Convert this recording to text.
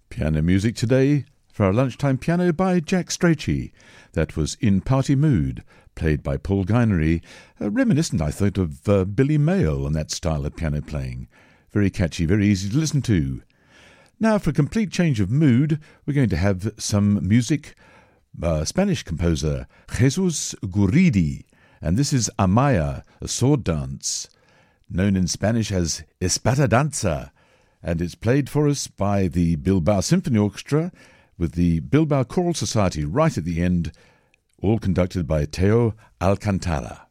Piano music today for our lunchtime piano by Jack Strachey. That was In Party Mood, played by Paul Guinery, reminiscent, I thought, of Billy Mayle and that style of piano playing. Very catchy, very easy to listen to. Now, for a complete change of mood, we're going to have some music. Spanish composer Jesus Guridi, and this is Amaya, a sword dance, known in Spanish as Espada Danza, and it's played for us by the Bilbao Symphony Orchestra with the Bilbao Choral Society right at the end, all conducted by Teo Alcantara.